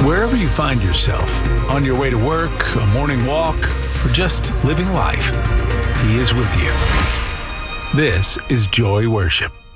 Wherever you find yourself, on your way to work, a morning walk, or just living life, He is with you. This is Joy Worship.